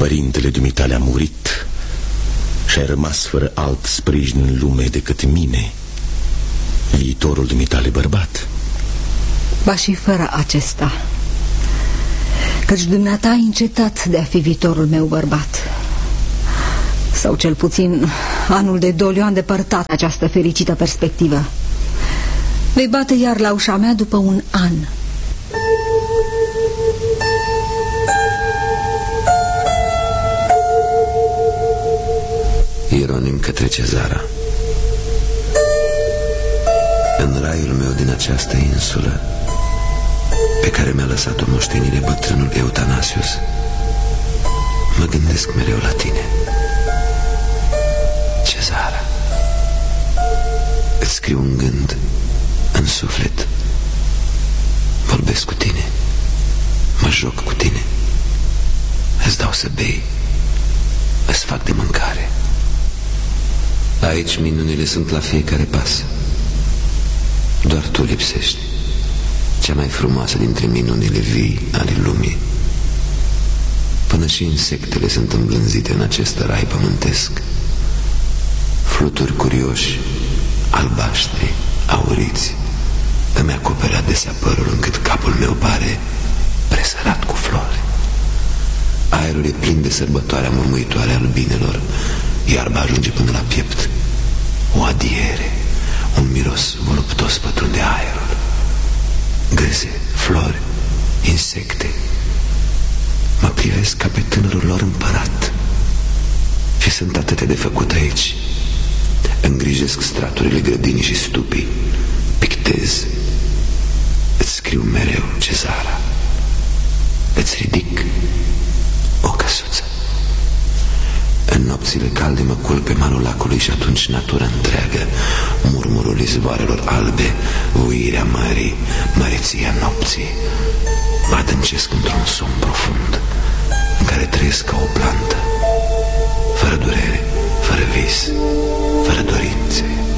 Părintele dumitale a murit și ai rămas fără alt sprijin în lume decât mine, viitorul dumitale bărbat. Ba și fără acesta, căci dumneata ai încetat de a fi viitorul meu bărbat. Sau cel puțin anul de doliu a îndepărtat această fericită perspectivă. Vei bate iar la ușa mea după un an. Ieronim către Cezara. În raiul meu din această insulă, pe care mi-a lăsat o moștenire bătrânul Eutanasius, mă gândesc mereu la tine. Cezara, îți scriu un gând în suflet. Vorbesc cu tine, mă joc cu tine, îți dau să bei, îți fac de mâncare. Aici minunile sunt la fiecare pas. Doar tu lipsești, cea mai frumoasă dintre minunile vii ale lumii. Până și insectele sunt îmblânzite în acest rai pământesc. Fluturi curioși, albaștri, auriți, îmi acopere adesea părul, încât capul meu pare presărat cu flori. Aerul e plin de sărbătoarea murmuitoare albinelor. Iarba ajunge până la piept. O adiere, un miros voluptos pătrunde aerul. Gâze, flori, insecte mă privesc ca pe tânărul lor împărat. Și sunt atâtea de făcut aici. Îngrijesc straturile grădinii și stupii, pictez. Îți scriu mereu, Cezara. Îți ridic o căsuță. În nopțile calde mă culc pe malul lacului și atunci natura întreagă, murmurul izvoarelor albe, uirea mării, măreția nopții, mă adâncesc într-un somn profund în care trăiesc ca o plantă, fără durere, fără vis, fără dorințe.